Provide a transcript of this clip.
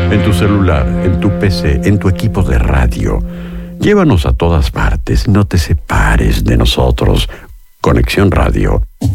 en tu celular, en tu PC, en tu equipo de radio. Llévanos a todas partes, no te separes de nosotros. Conexión Radio,